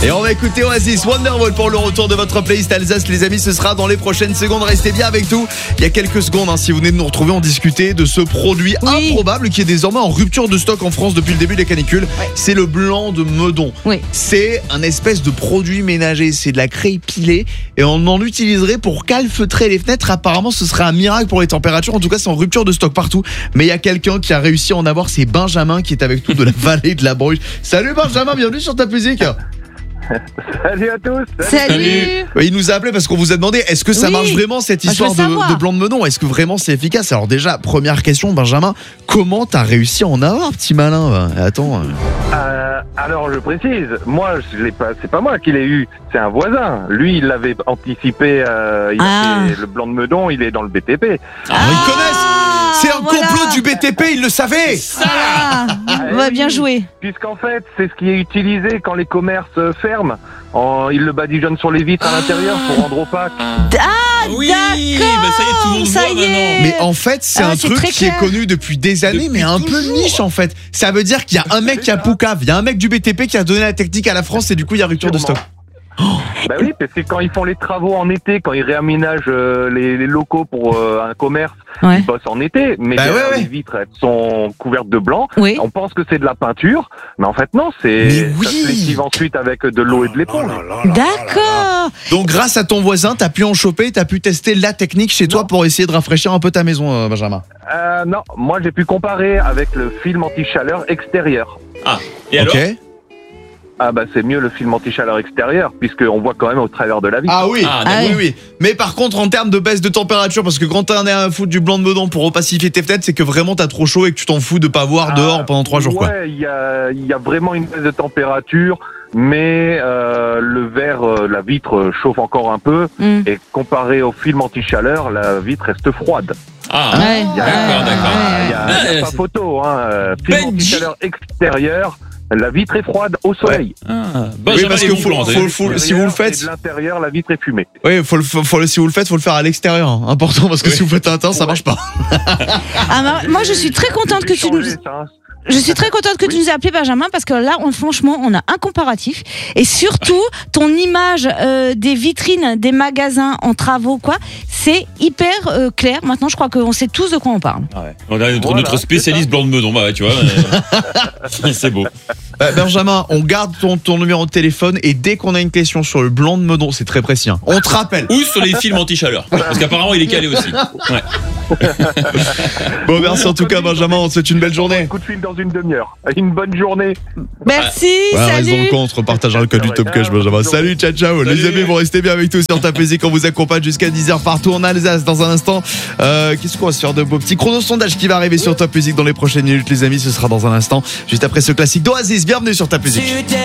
Et on va écouter Oasis Wonderwall pour le retour de votre playlist Alsace, les amis. Ce sera dans les prochaines secondes. Restez bien avec nous. Il y a quelques secondes, si vous venez de nous retrouver, on discutait de ce produit improbable qui est désormais en rupture de stock en France depuis le début des canicules. C'est le blanc de Meudon. C'est un espèce de produit ménager. C'est de la craie pilée et on en utiliserait pour calfeutrer les fenêtres. Apparemment, ce serait un miracle pour les températures. En tout cas, c'est en rupture de stock partout. Mais il y a quelqu'un qui a réussi à en avoir. C'est Benjamin qui est avec nous de la vallée de la Bruche. Salut Benjamin, bienvenue sur Ta Musique. Salut à tous. Salut. Il nous a appelé parce qu'on vous a demandé est-ce que ça marche vraiment cette histoire de blanc de Meudon. Est-ce que vraiment c'est efficace? Alors déjà, première question Benjamin, comment t'as réussi à en avoir, petit malin? Attends. Alors je précise, moi je l'ai pas, c'est pas moi qui l'ai eu, c'est un voisin. Lui il l'avait anticipé, le blanc de Meudon, il est dans le BTP. Ils connaissent. C'est un complot du BTP, ils le savaient. On va bien jouer. Puisqu'en fait, c'est ce qui est utilisé quand les commerces ferment. Ils le badigeonnent sur les vitres à l'intérieur pour rendre opaque. Oui, ça y est, tout le monde voit maintenant. Mais en fait, c'est un truc qui est connu depuis des années, mais un peu niche en fait. Ça veut dire qu'il y a un mec qui a Poucave, il y a un mec du BTP qui a donné la technique à la France et du coup il y a rupture de stock. Bah oui, parce que quand ils font les travaux en été, quand ils réaménagent les locaux pour un commerce, ils bossent en été, mais les vitres elles sont couvertes de blanc. On pense que c'est de la peinture, mais en fait non, ça se lessive ensuite avec de l'eau et de l'éponge. D'accord. Donc grâce à ton voisin, t'as pu en choper, t'as pu tester la technique chez toi pour essayer de rafraîchir un peu ta maison, Benjamin. Non, moi j'ai pu comparer avec le film anti-chaleur extérieur. Et alors? C'est mieux le film anti-chaleur extérieur puisqu'on voit quand même au travers de la vitre. Oui. Mais par contre en termes de baisse de température, parce que quand t'en es à foutre du blanc de Meudon pour opacifier tes fenêtres, c'est que vraiment t'as trop chaud et que tu t'en fous de pas voir dehors pendant 3 jours quoi. Ouais, il y a vraiment une baisse de température, mais le verre, la vitre chauffe encore un peu et comparé au film anti-chaleur, la vitre reste froide. D'accord. Il y a pas photo, film anti-chaleur extérieur. La vitre est froide au soleil. Oui, parce que si vous le faites, de l'intérieur, la vitre est fumée. Oui, si vous le faites, faut le faire à l'extérieur. Important parce que si vous faites un teint, ça marche pas. Moi, je suis très contente que tu nous. Je suis très contente que tu nous aies appelé Benjamin parce que là, franchement, on a un comparatif et surtout ton image des vitrines des magasins en travaux, c'est hyper clair. Maintenant, je crois qu'on sait tous de quoi on parle. On a notre spécialiste blanc de Meudon, tu vois. C'est beau. Benjamin, on garde ton numéro de téléphone et dès qu'on a une question sur le blanc de Meudon, c'est très précis. On te rappelle. Ou sur les films anti-chaleur, parce qu'apparemment il est calé aussi. Bon, merci en tout cas, Benjamin. On te souhaite une belle journée. Un coup de fil dans une demi-heure. Une bonne journée. Merci. Salut. Reste dans le camp, on se repartagera le code du Top Cash, Benjamin. Salut, ciao. Les amis, vous restez bien avec nous sur Ta Musique. On vous accompagne jusqu'à 10h partout en Alsace. Dans un instant, qu'est-ce qu'on va se faire de beau petit chrono sondage qui va arriver sur Top Musique dans les prochaines minutes, les amis. Ce sera dans un instant, juste après ce classique d'Oasis. Bienvenue sur Ta Musique.